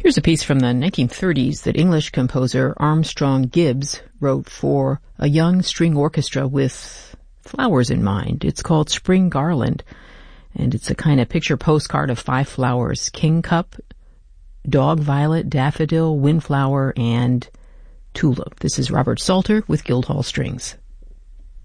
Here's a piece from the 1930s that English composer Armstrong Gibbs wrote for a young string orchestra with flowers in mind. It's called Spring Garland, and it's a kind of picture postcard of 5 flowers: kingcup, dog violet, daffodil, windflower, and tulip. This is Robert Salter with Guildhall Strings.